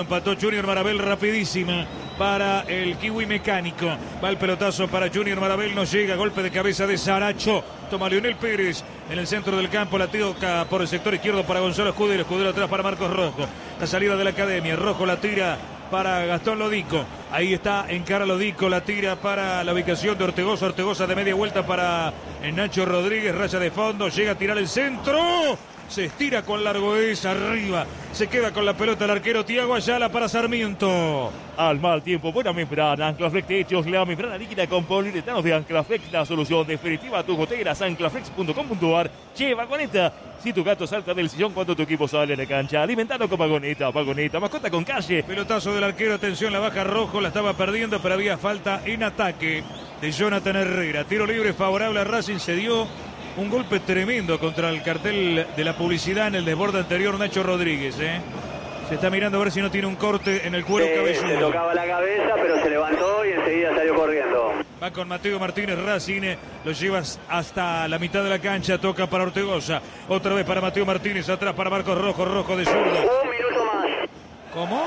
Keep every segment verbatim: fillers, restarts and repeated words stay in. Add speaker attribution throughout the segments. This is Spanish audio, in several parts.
Speaker 1: Empató Junior Marabel rapidísima para el Kiwi Mecánico. Va el pelotazo para Junior Marabel, no llega, golpe de cabeza de Saracho. Toma Leonel Pérez en el centro del campo, la toca por el sector izquierdo para Gonzalo Escudero. Escudero atrás para Marcos Rojo. La salida de la academia, Rojo la tira para Gastón Lodico. Ahí está, encara Lodico, la tira para la ubicación de Ortegoza. Ortegoza de media vuelta para Nacho Rodríguez, raya de fondo, llega a tirar el centro. Se estira con Largoez arriba. Se queda con la pelota el arquero Tiago Ayala para Sarmiento.
Speaker 2: Al mal tiempo, buena membrana. Anclaflex Techos, la membrana líquida con poliuretanos de Anclaflex. La solución definitiva a tus goteras. Anclaflex punto com punto ar. Che, Vagoneta. Si tu gato salta del sillón cuando tu equipo sale a la cancha, alimentado con Vagoneta. Vagoneta, mascota con calle.
Speaker 1: Pelotazo del arquero. Atención, la baja Rojo. La estaba perdiendo, pero había falta en ataque de Jonathan Herrera. Tiro libre favorable a Racing. Se dio un golpe tremendo contra el cartel de la publicidad en el desborde anterior, Nacho Rodríguez. ¿eh? Se está mirando a ver si no tiene un corte en el cuero
Speaker 3: sí,
Speaker 1: cabelludo.
Speaker 3: Se tocaba la cabeza, pero se levantó y enseguida salió corriendo.
Speaker 1: Va con Mateo Martínez Racing, lo llevas hasta la mitad de la cancha, toca para Ortegoza. Otra vez para Mateo Martínez, atrás para Marcos Rojo, Rojo de zurdo.
Speaker 3: Un minuto más.
Speaker 1: ¿Cómo?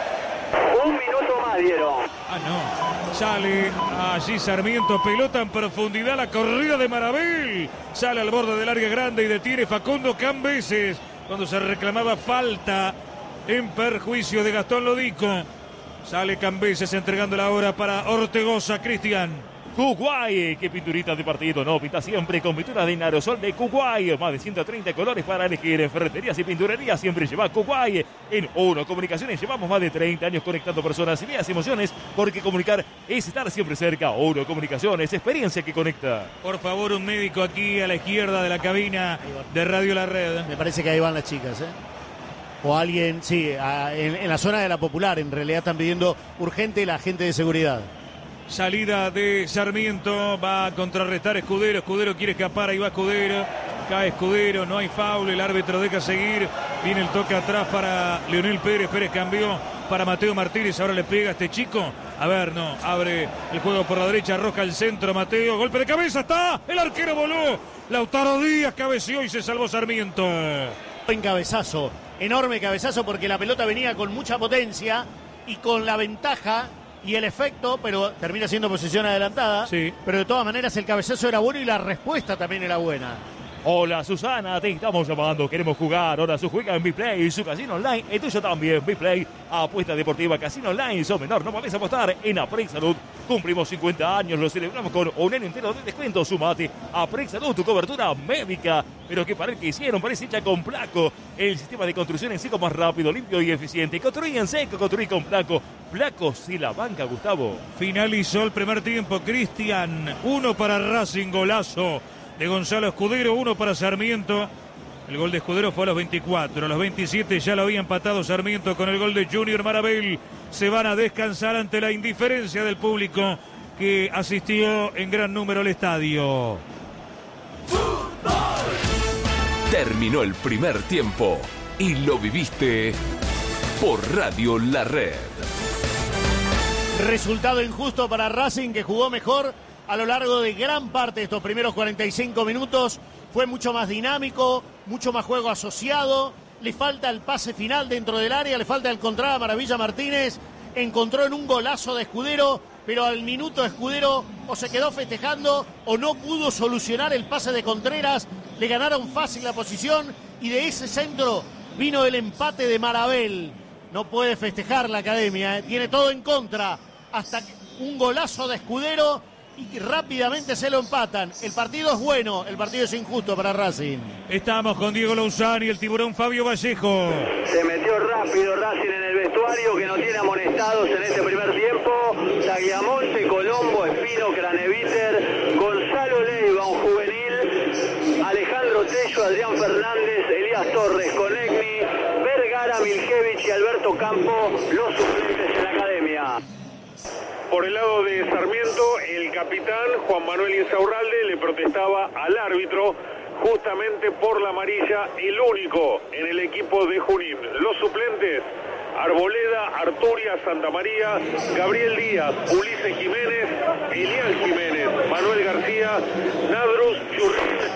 Speaker 3: Un minuto más dieron.
Speaker 1: Ah, no. Sale allí Sarmiento, pelota en profundidad, la corrida de Marabel. Sale al borde del área grande y detiene Facundo Cambeses cuando se reclamaba falta en perjuicio de Gastón Lodico. Sale Cambeses entregando la hora para Ortegoza, Cristian.
Speaker 2: Kuwai, qué pinturita de partido, no, pinta siempre con pintura de aerosol de Kuwai, más de ciento treinta colores para elegir. En ferreterías y pinturerías siempre lleva Kuwai. En Uno Comunicaciones llevamos más de treinta años conectando personas, ideas y emociones, porque comunicar es estar siempre cerca. Uno Comunicaciones, experiencia que conecta.
Speaker 1: Por favor, un médico aquí a la izquierda de la cabina de Radio La Red.
Speaker 4: Me parece que ahí van las chicas, ¿eh? O alguien, sí, a, en, en la zona de la Popular, en realidad están pidiendo urgente la gente de seguridad.
Speaker 1: Salida de Sarmiento, va a contrarrestar Escudero, Escudero quiere escapar, ahí va Escudero, cae Escudero, no hay foul, el árbitro deja seguir, viene el toque atrás para Leonel Pérez, Pérez cambió para Mateo Martínez, ahora le pega a este chico, a ver, no, abre el juego por la derecha, arroja el centro, Mateo, golpe de cabeza, está, el arquero voló, Lautaro Díaz cabeceó y se salvó Sarmiento.
Speaker 4: Buen cabezazo, enorme cabezazo porque la pelota venía con mucha potencia y con la ventaja y el efecto, pero termina siendo posición adelantada.
Speaker 1: Sí.
Speaker 4: Pero de todas maneras el cabezazo era bueno y la respuesta también era buena.
Speaker 2: Hola Susana, te estamos llamando, queremos jugar. Ahora su juega en Biplay, su casino online, el tuyo también. Biplay, apuesta deportiva, casino online, sos menor, no podés apostar en Aprex Salud. Cumplimos cincuenta años, lo celebramos con un año entero de descuento. Sumate a Aprex Salud, tu cobertura médica. Pero qué pared que hicieron, parece hecha con Placo. El sistema de construcción en seco más rápido, limpio y eficiente. Construí en seco, construí con Placo. Placo si la banca, Gustavo.
Speaker 1: Finalizó el primer tiempo, Cristian. Uno para Racing, golazo de Gonzalo Escudero, uno para Sarmiento. El gol de Escudero fue a los veinticuatro, a los veintisiete ya lo había empatado Sarmiento con el gol de Junior Marabel. Se van a descansar ante la indiferencia del público que asistió en gran número al estadio.
Speaker 5: Terminó el primer tiempo y lo viviste por Radio La Red.
Speaker 4: Resultado injusto para Racing, que jugó mejor a lo largo de gran parte de estos primeros cuarenta y cinco minutos. Fue mucho más dinámico, mucho más juego asociado. Le falta el pase final dentro del área, le falta encontrar a Maravilla Martínez. Encontró en un golazo de Escudero, pero al minuto Escudero o se quedó festejando o no pudo solucionar el pase de Contreras. Le ganaron fácil la posición y de ese centro vino el empate de Marabel. No puede festejar la academia, ¿eh? Tiene todo en contra. Hasta un golazo de Escudero y rápidamente se lo empatan. El partido es bueno, el partido es injusto para Racing.
Speaker 1: Estamos con Diego Lauzani y el tiburón Fabio Vallejo.
Speaker 3: Se metió rápido Racing en el vestuario, que no tiene amonestados en este primer tiempo. Tagliamonte, Colombo, Espino, Craneviter, Gonzalo Leiva, un juvenil, Alejandro Tello, Adrián Fernández, Elías Torres, Conegni, Vergara, Milkevich y Alberto Campo, los suplentes en la academia.
Speaker 6: Por el lado de Sarmiento, el capitán Juan Manuel Insaurralde le protestaba al árbitro justamente por la amarilla, el único en el equipo de Junín. Los suplentes: Arboleda, Arturia, Santa María, Gabriel Díaz, Ulises Jiménez, Elian Jiménez, Manuel García, Nadrus Churrín,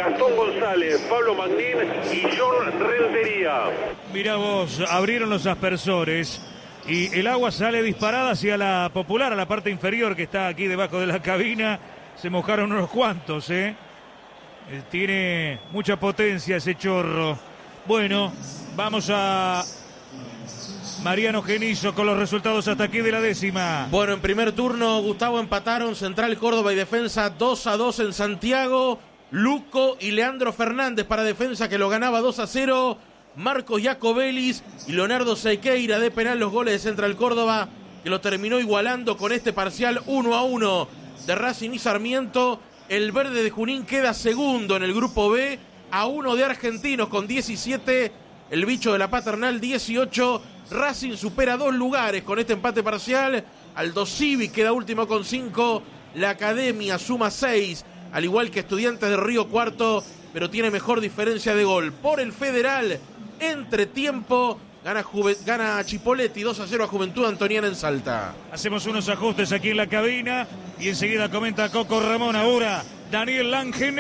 Speaker 6: Gastón González, Pablo Magnín y John Rentería.
Speaker 1: Mirá vos, abrieron los aspersores y el agua sale disparada hacia la Popular, a la parte inferior que está aquí debajo de la cabina. Se mojaron unos cuantos, ¿eh? Eh, Tiene mucha potencia ese chorro. Bueno, vamos a Mariano Genizo con los resultados hasta aquí de la décima.
Speaker 7: Bueno, en primer turno, Gustavo, empataron Central Córdoba y Defensa dos a dos en Santiago. Luco y Leandro Fernández para Defensa, que lo ganaba dos a cero. Marcos Jacobelis y Leonardo Sequeira de penal, los goles de Central Córdoba, que lo terminó igualando con este parcial uno a uno de Racing y Sarmiento. El Verde de Junín queda segundo en el grupo B, a uno de Argentinos con diecisiete. El Bicho de la Paternal dieciocho. Racing supera dos lugares con este empate parcial. Aldo Civi queda último con cinco. La Academia suma seis, al igual que Estudiantes de Río cuarto, pero tiene mejor diferencia de gol. Por el Federal, entre tiempo, gana, Juve, gana Chipoletti dos a cero a Juventud Antoniana en Salta.
Speaker 1: Hacemos unos ajustes aquí en la cabina y enseguida comenta Coco Ramón. Ahora Daniel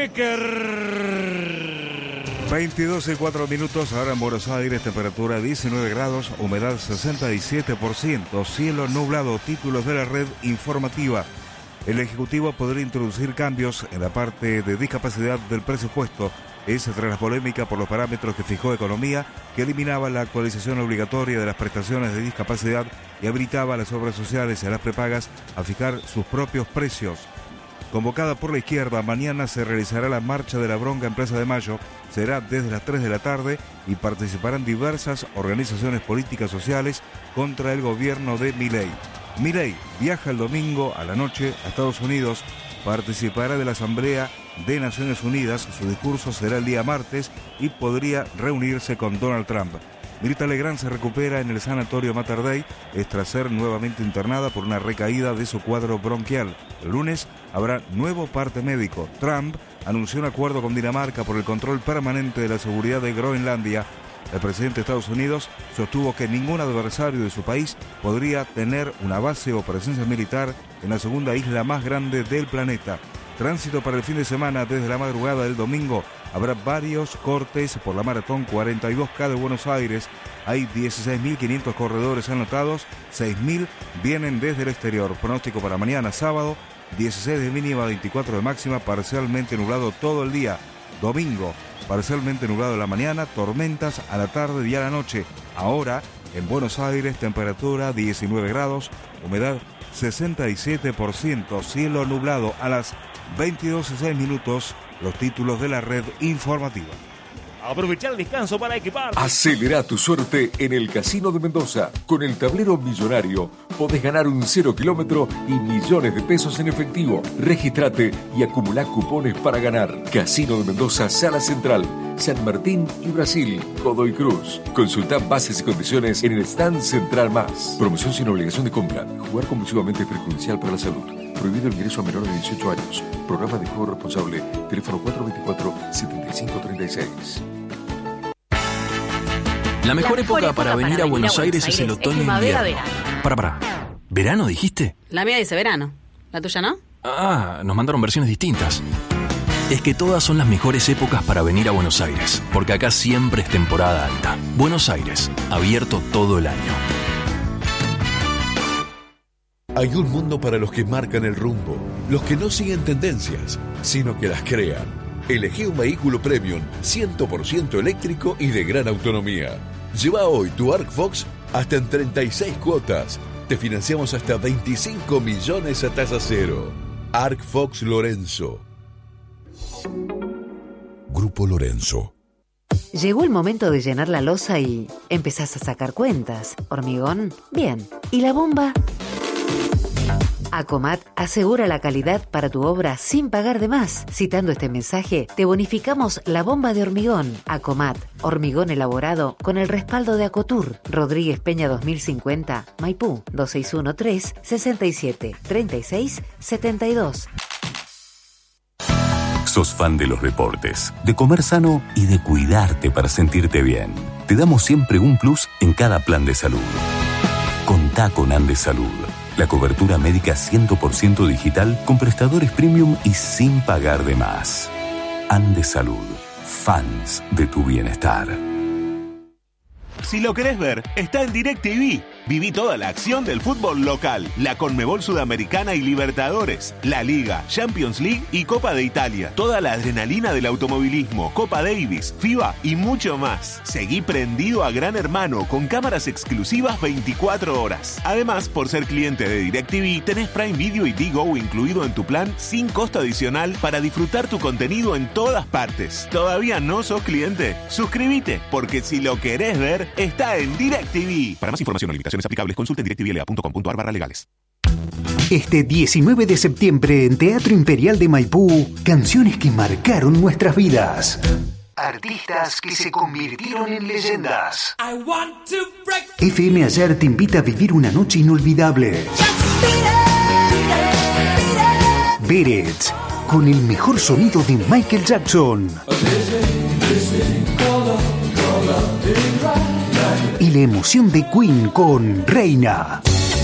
Speaker 1: Langenecker.
Speaker 8: veintidós y cuatro minutos, ahora en Buenos Aires, temperatura diecinueve grados, humedad sesenta y siete por ciento, cielo nublado, títulos de la red informativa. El Ejecutivo podría introducir cambios en la parte de discapacidad del presupuesto. Es tras la polémica por los parámetros que fijó Economía, que eliminaba la actualización obligatoria de las prestaciones de discapacidad y habilitaba a las obras sociales y a las prepagas a fijar sus propios precios. Convocada por la izquierda, mañana se realizará la Marcha de la Bronca en Plaza de Mayo. Será desde las tres de la tarde y participarán diversas organizaciones políticas sociales contra el gobierno de Milei. Milei viaja el domingo a la noche a Estados Unidos, participará de la Asamblea de Naciones Unidas, su discurso será el día martes y podría reunirse con Donald Trump. Mirta Legrand se recupera en el sanatorio Mater Dei, es tras ser nuevamente internada por una recaída de su cuadro bronquial. El lunes habrá nuevo parte médico. Trump anunció un acuerdo con Dinamarca por el control permanente de la seguridad de Groenlandia. El presidente de Estados Unidos sostuvo que ningún adversario de su país podría tener una base o presencia militar en la segunda isla más grande del planeta. Tránsito para el fin de semana. Desde la madrugada del domingo habrá varios cortes por la Maratón cuarenta y dos K de Buenos Aires. Hay dieciséis mil quinientos corredores anotados, seis mil vienen desde el exterior. Pronóstico para mañana sábado, dieciséis de mínima, veinticuatro de máxima, parcialmente nublado todo el día. Domingo, parcialmente nublado en la mañana, tormentas a la tarde y a la noche. Ahora, en Buenos Aires, temperatura diecinueve grados, humedad sesenta y siete por ciento, cielo nublado. A las veintidós y seis minutos, los títulos de la red informativa.
Speaker 2: Aprovechar el descanso para equipar.
Speaker 5: Acelera tu suerte en el Casino de Mendoza. Con el tablero millonario podés ganar un cero kilómetro y millones de pesos en efectivo. Regístrate y acumulá cupones para ganar. Casino de Mendoza, Sala Central, San Martín y Brasil, Godoy Cruz. Consultá bases y condiciones en el stand Central Más. Promoción sin obligación de compra. Jugar compulsivamente es perjudicial para la salud. Prohibido el ingreso a menores de dieciocho años. Programa de juego responsable. Teléfono cuatro dos cuatro, siete cinco tres seis.
Speaker 9: La mejor, La mejor época, época para, para venir a Buenos, Buenos Aires, Aires es el otoño e invierno. Verano. Para, para. ¿Verano dijiste?
Speaker 10: La mía dice verano. ¿La tuya no?
Speaker 9: Ah, nos mandaron versiones distintas. Es que todas son las mejores épocas para venir a Buenos Aires, porque acá siempre es temporada alta. Buenos Aires, abierto todo el año.
Speaker 11: Hay un mundo para los que marcan el rumbo, los que no siguen tendencias, sino que las crean. Elegí un vehículo premium cien por ciento eléctrico y de gran autonomía. Lleva hoy tu ArcFox hasta en treinta y seis cuotas. Te financiamos hasta veinticinco millones a tasa cero. ArcFox Lorenzo. Grupo Lorenzo.
Speaker 12: Llegó el momento de llenar la losa y empezás a sacar cuentas. ¿Hormigón? Bien. ¿Y la bomba? Acomat asegura la calidad para tu obra sin pagar de más. Citando este mensaje, te bonificamos la bomba de hormigón. Acomat, hormigón elaborado con el respaldo de Acotur. Rodríguez Peña dos mil cincuenta, Maipú, dos seis uno tres, seis siete, tres seis, siete dos.
Speaker 13: Sos fan de los deportes, de comer sano y de cuidarte para sentirte bien. Te damos siempre un plus en cada plan de salud. Contá con Andes Salud. La cobertura médica cien por ciento digital con prestadores premium y sin pagar de más. Andes Salud, fans de tu bienestar.
Speaker 14: Si lo querés ver, está en DirecTV. Viví toda la acción del fútbol local, la Conmebol Sudamericana y Libertadores, la Liga, Champions League y Copa de Italia. Toda la adrenalina del automovilismo, Copa Davis, FIBA y mucho más. Seguí prendido a Gran Hermano con cámaras exclusivas veinticuatro horas. Además, por ser cliente de DirecTV, tenés Prime Video y Digo incluido en tu plan sin costo adicional para disfrutar tu contenido en todas partes. ¿Todavía no sos cliente? Suscríbete, porque si lo querés ver, está en DirecTV. Para más información o limitaciones aplicables, consulte en directvla punto com punto a r barra legales.
Speaker 15: Este diecinueve de septiembre en Teatro Imperial de Maipú, canciones que marcaron nuestras vidas. Artistas que se convirtieron en leyendas. F M Ayer te invita a vivir una noche inolvidable. Beret, con el mejor sonido de Michael Jackson. Y la emoción de Queen con Reina.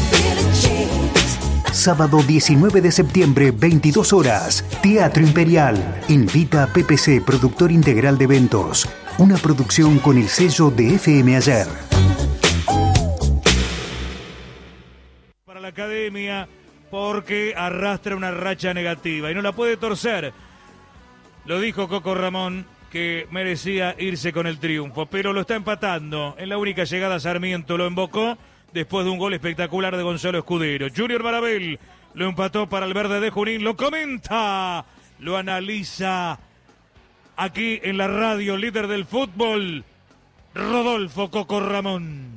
Speaker 15: Sábado diecinueve de septiembre, veintidós horas, Teatro Imperial. Invita a P P C, productor integral de eventos. Una producción con el sello de F M Ayer.
Speaker 1: Para la academia, porque arrastra una racha negativa y no la puede torcer. Lo dijo Coco Ramón, que merecía irse con el triunfo, pero lo está empatando. En la única llegada Sarmiento lo embocó después de un gol espectacular de Gonzalo Escudero. Junior Marabel lo empató para el verde de Junín, lo comenta, lo analiza aquí en la radio líder del fútbol, Rodolfo Coco Ramón.